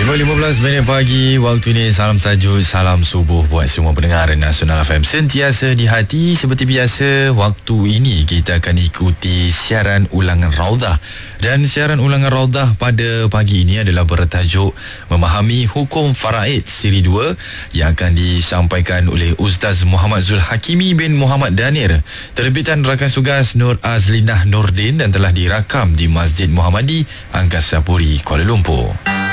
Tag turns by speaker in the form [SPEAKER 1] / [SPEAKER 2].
[SPEAKER 1] 5.15 pagi waktu ini. Salam tajuk, salam subuh buat semua pendengar Nasional FM sentiasa di hati. Seperti biasa, waktu ini kita akan ikuti siaran ulangan Raudah. Dan siaran ulangan Raudah pada pagi ini adalah bertajuk Memahami Hukum Faraid Siri 2 yang akan disampaikan oleh Ustaz Muhammad Zul Hakimi bin Muhammad Danir, terbitan rakan tugas Nur Azlinah Nordin, dan telah dirakam di Masjid Muhammadi Angkasa Puri, Kuala Lumpur.